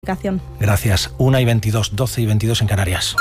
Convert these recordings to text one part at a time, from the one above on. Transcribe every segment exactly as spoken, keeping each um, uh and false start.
Gracias. una y veintidós, doce y veintidós en Canarias.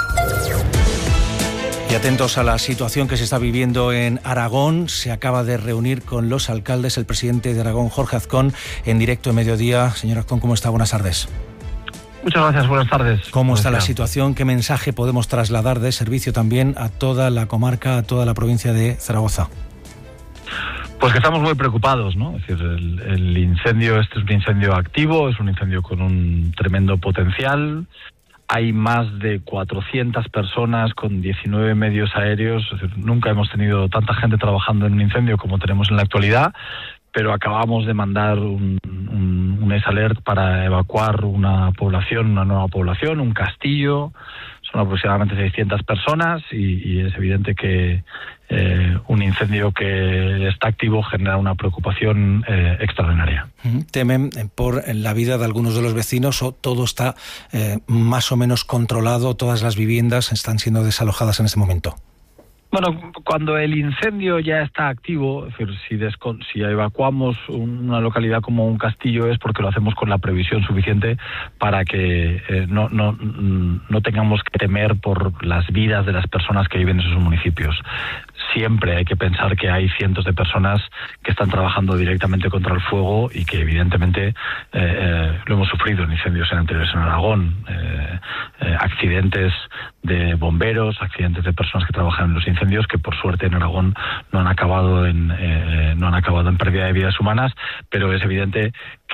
Y atentos a la situación que se está viviendo en Aragón. Se acaba de reunir con los alcaldes el presidente de Aragón, Jorge Azcón, en directo en Mediodía. Señor Azcón, ¿cómo está? Buenas tardes. Muchas gracias, buenas tardes. ¿Cómo está la situación? ¿Qué mensaje podemos trasladar de servicio también a toda la comarca, a toda la provincia de Zaragoza? Pues que estamos muy preocupados, ¿no? Es decir, el, el incendio, este es un incendio activo, es un incendio con un tremendo potencial. Hay más de cuatrocientas personas con diecinueve medios aéreos. Es decir, nunca hemos tenido tanta gente trabajando en un incendio como tenemos en la actualidad, pero acabamos de mandar un, un, un S Alert para evacuar una población, una nueva población, un castillo. Son aproximadamente seiscientas personas y, y es evidente que eh, un incendio que está activo genera una preocupación eh, extraordinaria. ¿Temen por la vida de algunos de los vecinos o todo está eh, más o menos controlado, todas las viviendas están siendo desalojadas en este momento? Bueno, cuando el incendio ya está activo, es decir, si, descon- si evacuamos una localidad como un castillo es porque lo hacemos con la previsión suficiente para que eh, no, no, no tengamos que temer por las vidas de las personas que viven en esos municipios. Siempre hay que pensar que hay cientos de personas que están trabajando directamente contra el fuego y que evidentemente eh, eh, lo hemos sufrido en incendios anteriores en Aragón, eh, eh, accidentes de bomberos, accidentes de personas que trabajan en los incendios que por suerte en Aragón no han acabado en eh, no han acabado en pérdida de vidas humanas, pero es evidente que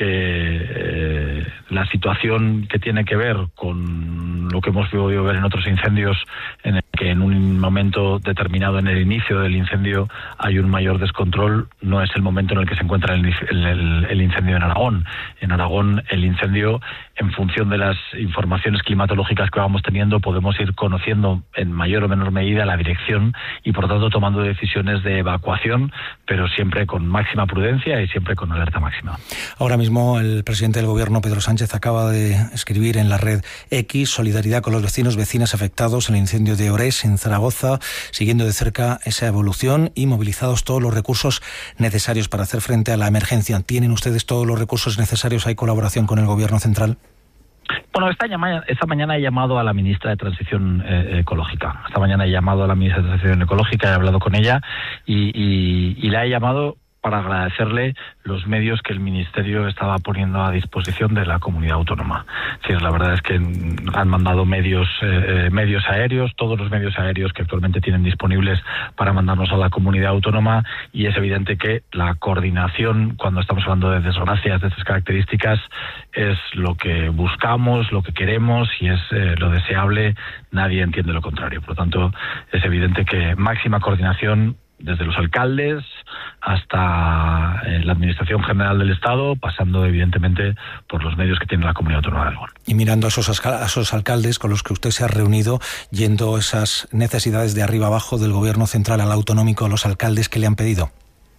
eh, la situación que tiene que ver con lo que hemos podido ver en otros incendios, en el que en un momento determinado en el inicio del incendio hay un mayor descontrol, no es el momento en el que se encuentra el, el, el incendio en Aragón. En Aragón el incendio, en función de las informaciones climatológicas que vamos teniendo, podemos ir conociendo en mayor o menor medida la dirección y por lo tanto tomando decisiones de evacuación, pero siempre con máxima prudencia y siempre con alerta máxima. Ahora mismo el presidente del Gobierno, Pedro Sánchez, acaba de escribir en la red X: solidaridad con los vecinos, vecinas afectados en el incendio de Orés, en Zaragoza, siguiendo de cerca esa evolución y movilizados todos los recursos necesarios para hacer frente a la emergencia. ¿Tienen ustedes todos los recursos necesarios? ¿Hay colaboración con el Gobierno central? Bueno, esta, llama, esta mañana he llamado a la ministra de Transición eh, Ecológica. Esta mañana he llamado a la ministra de Transición Ecológica, he hablado con ella y, y, y la he llamado para agradecerle los medios que el Ministerio estaba poniendo a disposición de la comunidad autónoma. Sí, la verdad es que han mandado medios eh, medios aéreos, todos los medios aéreos que actualmente tienen disponibles para mandarnos a la comunidad autónoma, y es evidente que la coordinación, cuando estamos hablando de desgracias de estas características, es lo que buscamos, lo que queremos y es eh, lo deseable. Nadie entiende lo contrario. Por lo tanto, es evidente que máxima coordinación desde los alcaldes hasta eh, la Administración General del Estado, pasando evidentemente por los medios que tiene la Comunidad Autónoma de Aragón. Y mirando a esos, a esos alcaldes con los que usted se ha reunido, yendo esas necesidades de arriba abajo, del Gobierno central al autonómico, los alcaldes, ¿qué le han pedido?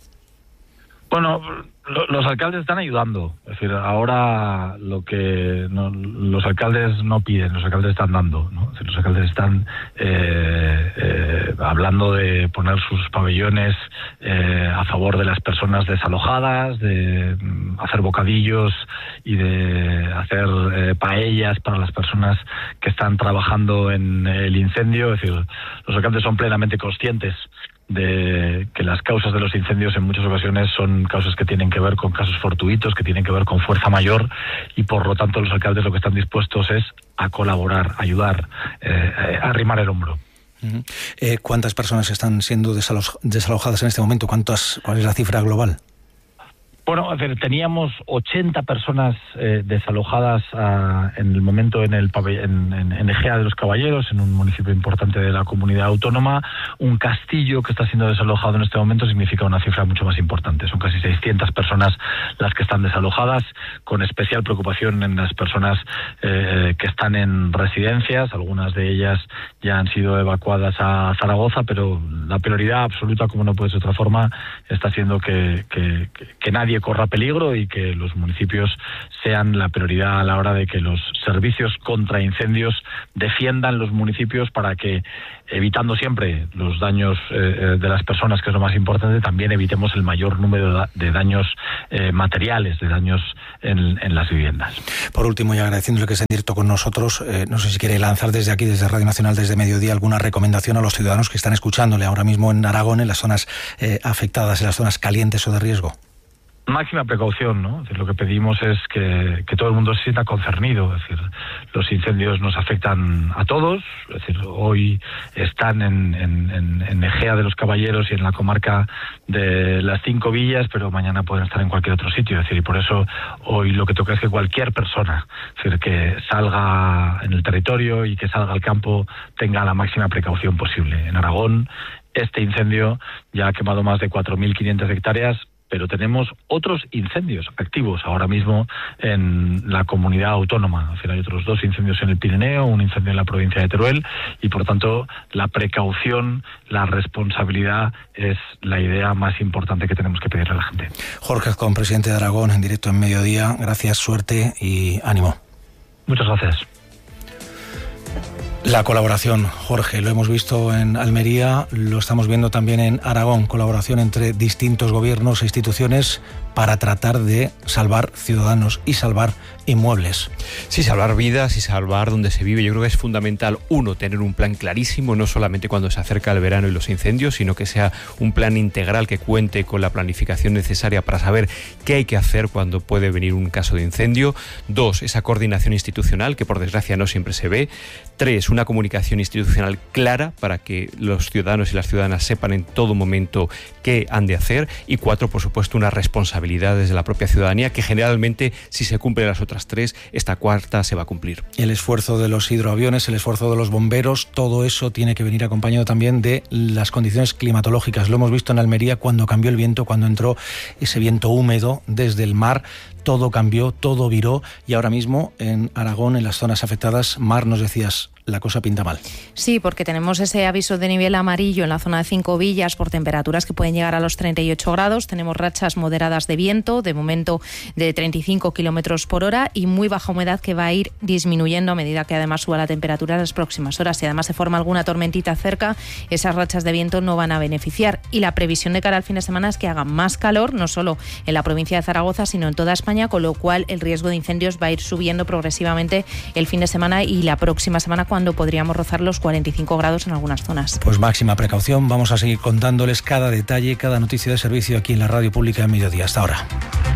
Bueno, los alcaldes están ayudando. Es decir, ahora lo que no, los alcaldes no piden, los alcaldes están dando, ¿no? Es decir, los alcaldes están eh, eh, hablando de poner sus pabellones eh, a favor de las personas desalojadas, de mm, hacer bocadillos y de hacer eh, paellas para las personas que están trabajando en el incendio. Es decir, los alcaldes son plenamente conscientes de que las causas de los incendios en muchas ocasiones son causas que tienen que ver con casos fortuitos, que tienen que ver con fuerza mayor, y por lo tanto los alcaldes lo que están dispuestos es a colaborar, a ayudar, eh, a arrimar el hombro. Uh-huh. Eh, ¿Cuántas personas están siendo desalo- desalojadas en este momento? ¿Cuántas, ¿Cuál es la cifra global? Bueno, teníamos ochenta personas eh, desalojadas uh, en el momento en el pabell- en, en, en Egea de los Caballeros, en un municipio importante de la comunidad autónoma. Un castillo que está siendo desalojado en este momento significa una cifra mucho más importante. Son casi seiscientas personas las que están desalojadas, con especial preocupación en las personas eh, que están en residencias. Algunas de ellas ya han sido evacuadas a Zaragoza, pero la prioridad absoluta, como no puede ser de otra forma, está siendo que, que, que nadie nadie corra peligro y que los municipios sean la prioridad a la hora de que los servicios contra incendios defiendan los municipios para que, evitando siempre los daños eh, de las personas, que es lo más importante, también evitemos el mayor número de daños eh, materiales, de daños en, en las viviendas. Por último, y agradeciéndole que esté en directo con nosotros, eh, no sé si quiere lanzar desde aquí, desde Radio Nacional, desde Mediodía, alguna recomendación a los ciudadanos que están escuchándole ahora mismo en Aragón, en las zonas eh, afectadas, en las zonas calientes o de riesgo. Máxima precaución, ¿no? Es decir, lo que pedimos es que, que todo el mundo se sienta concernido. Es decir, los incendios nos afectan a todos. Es decir, hoy están en, en, en, en Egea de los Caballeros y en la comarca de las Cinco Villas, pero mañana pueden estar en cualquier otro sitio. Es decir, y por eso hoy lo que toca es que cualquier persona, es decir, que salga en el territorio y que salga al campo, tenga la máxima precaución posible. En Aragón, este incendio ya ha quemado más de cuatro mil quinientas hectáreas, pero tenemos otros incendios activos ahora mismo en la comunidad autónoma. Es decir, hay otros dos incendios en el Pirineo, un incendio en la provincia de Teruel, y por tanto la precaución, la responsabilidad es la idea más importante que tenemos que pedirle a la gente. Jorge Azcón, presidente de Aragón, en directo en Mediodía. Gracias, suerte y ánimo. Muchas gracias. La colaboración, Jorge, lo hemos visto en Almería, lo estamos viendo también en Aragón, colaboración entre distintos gobiernos e instituciones para tratar de salvar ciudadanos y salvar inmuebles. Sí, salvar vidas y salvar donde se vive. Yo creo que es fundamental, uno, tener un plan clarísimo, no solamente cuando se acerca el verano y los incendios, sino que sea un plan integral que cuente con la planificación necesaria para saber qué hay que hacer cuando puede venir un caso de incendio. Dos, esa coordinación institucional, que por desgracia no siempre se ve. Tres, una comunicación institucional clara para que los ciudadanos y las ciudadanas sepan en todo momento qué han de hacer. Y cuatro, por supuesto, una responsabilidad desde la propia ciudadanía, que generalmente, si se cumplen las otras tres, esta cuarta se va a cumplir. El esfuerzo de los hidroaviones, el esfuerzo de los bomberos, todo eso tiene que venir acompañado también de las condiciones climatológicas. Lo hemos visto en Almería cuando cambió el viento, cuando entró ese viento húmedo desde el mar. Todo cambió, todo viró, y ahora mismo en Aragón, en las zonas afectadas, Mar, nos decías, la cosa pinta mal. Sí, porque tenemos ese aviso de nivel amarillo en la zona de Cinco Villas por temperaturas que pueden llegar a los treinta y ocho grados. Tenemos rachas moderadas de viento, de momento de treinta y cinco kilómetros por hora, y muy baja humedad que va a ir disminuyendo a medida que además suba la temperatura en las próximas horas. Si además se forma alguna tormentita cerca, esas rachas de viento no van a beneficiar. Y la previsión de cara al fin de semana es que haga más calor, no solo en la provincia de Zaragoza, sino en toda España, con lo cual el riesgo de incendios va a ir subiendo progresivamente el fin de semana y la próxima semana, cuando podríamos rozar los cuarenta y cinco grados en algunas zonas. Pues máxima precaución. Vamos a seguir contándoles cada detalle, cada noticia de servicio aquí en la Radio Pública de Mediodía. Hasta ahora.